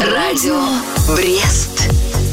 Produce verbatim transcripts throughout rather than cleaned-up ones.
Радио Брест.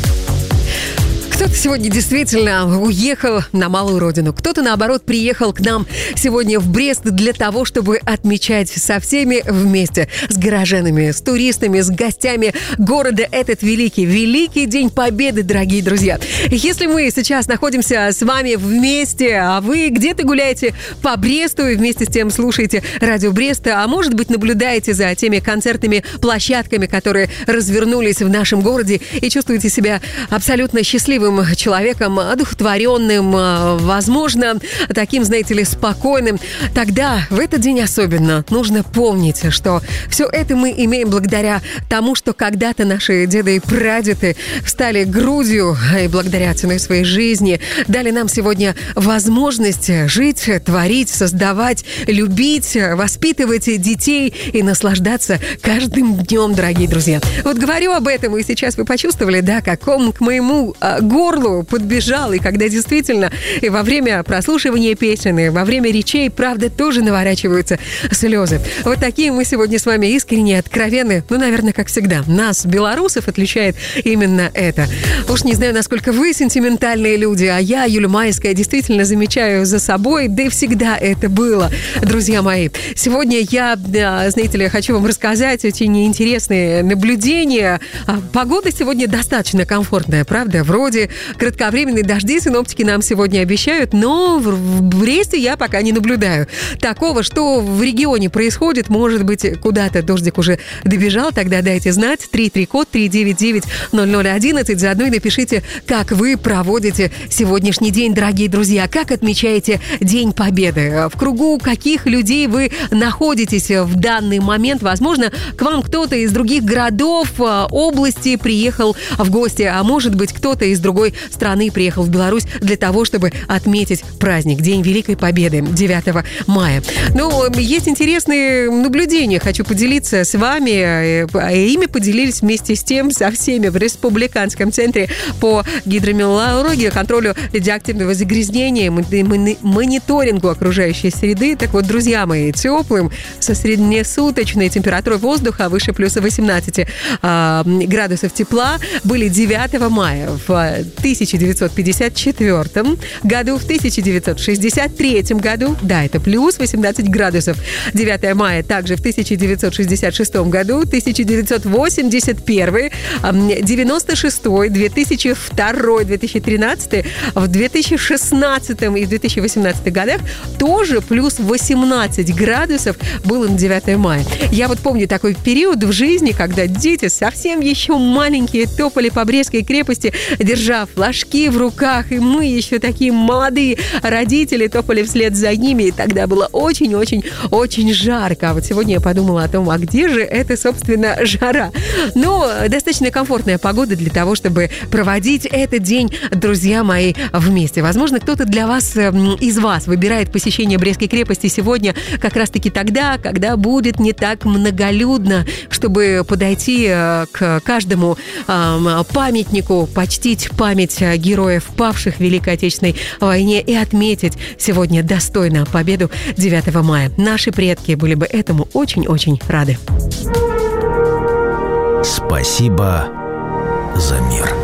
Кто-то сегодня действительно уехал на малую родину. Кто-то, наоборот, приехал к нам сегодня в Брест для того, чтобы отмечать со всеми вместе. С горожанами, с туристами, с гостями города этот великий, великий День Победы, дорогие друзья. Если мы сейчас находимся с вами вместе, а вы где-то гуляете по Бресту и вместе с тем слушаете радио Бреста, а может быть, наблюдаете за теми концертными площадками, которые развернулись в нашем городе, и чувствуете себя абсолютно счастливым человеком, одухотворенным, возможно, таким, знаете ли, спокойным, тогда в этот день особенно нужно помнить, что все это мы имеем благодаря тому, что когда-то наши деды и прадеды встали грудью и благодаря ценой своей жизни дали нам сегодня возможность жить, творить, создавать, любить, воспитывать детей и наслаждаться каждым днем, дорогие друзья. Вот говорю об этом, и сейчас вы почувствовали, да, как он к моему горлу подбежал, и когда действительно и во время прослушивания песен, и во время речей, правда, тоже наворачиваются слезы. Вот такие мы сегодня с вами искренне, откровенны, ну, наверное, как всегда. Нас, белорусов, отличает именно это. Уж не знаю, насколько вы сентиментальные люди, а я, Юля Майская, действительно замечаю за собой, да и всегда это было, друзья мои. Сегодня я, знаете ли, хочу вам рассказать эти неинтересные наблюдения. Погода сегодня достаточно комфортная, правда? Вроде кратковременные дожди синоптики нам сегодня обещают, но в Бресте я пока не наблюдаю такого, что в регионе происходит. Может быть, куда-то дождик уже добежал, тогда дайте знать. три три код три девять девять ноль ноль одиннадцать. Заодно и напишите, как вы проводите сегодняшний день, дорогие друзья. Как отмечаете День Победы? В кругу каких людей вы находитесь в данный момент? Возможно, к вам кто-то из других городов, области приехал в гости, а может быть, кто-то из другой страны приехал в Беларусь для того, чтобы отметить праздник, День Великой Победы, девятого мая. Ну, есть интересные наблюдения, хочу поделиться с вами. Ими поделились вместе с тем со всеми в Республиканском центре по гидромелеологии, контролю радиоактивного загрязнения, мониторингу окружающей среды. Так вот, друзья мои, теплым, со среднесуточной температурой воздуха выше плюса восемнадцати э, градусов тепла были девятого мая в тысяча девятьсот пятьдесят четвёртом году, в тысяча девятьсот шестьдесят третьем году, да, это плюс восемнадцать градусов. девятого мая также в тысяча девятьсот шестьдесят шестом году, тысяча девятьсот восемьдесят первый, девяносто шестой, две тысячи второй, две тысячи тринадцатый, в две тысячи шестнадцатом и две тысячи восемнадцатом годах тоже плюс восемнадцать градусов было на девятого мая. Я вот помню такой период в жизни, когда дети совсем еще маленькие топали по Брестской крепости, держа флажки в руках, и мы еще такие молодые родители топали вслед за ними, и тогда было очень-очень-очень жарко. А вот сегодня я подумала о том, а где же это, собственно, жара? Ну, достаточно комфортная погода для того, чтобы проводить этот день, друзья мои, вместе. Возможно, кто-то для вас, из вас, выбирает посещение Брестской крепости сегодня как раз-таки тогда, когда будет не так многолюдно, чтобы подойти к каждому памятнику, почтить память героев, павших в Великой Отечественной войне, и отметить сегодня достойно победу девятого мая. Наши предки были бы этому очень-очень рады. Спасибо за мир.